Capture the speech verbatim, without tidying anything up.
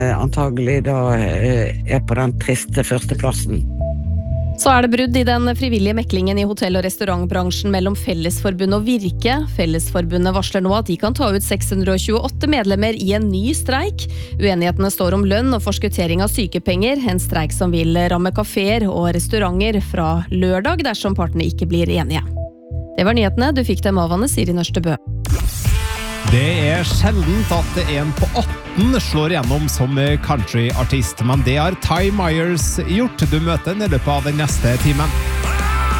antagelig da er på den triste førsteplassen. Så er det brudd i den frivillige meklingen i hotell- og restaurantbransjen mellom Fellesforbundet og Virke. Fellesforbundet varsler nå at de kan ta ut seks hundre og tjueåtte medlemmer i en ny streik. Uenighetene står om lønn og forskuttering av sykepenger, en streik som vil ramme kaféer og restauranter fra lørdag dersom partene ikke blir enige. Det var nyhetene, du fikk dem av Anne Siri Nørstebø. Det er sjeldent at en på atten slår igjennom som countryartist, men det har Ty Myers gjort. Du møter den i løpet av den neste timen.